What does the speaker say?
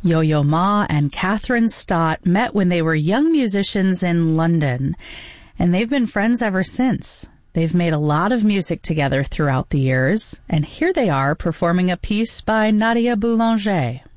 Yo-Yo Ma and Catherine Stott met when they were young musicians in London, and they've been friends ever since. They've made a lot of music together throughout the years, and here they are performing a piece by Nadia Boulanger.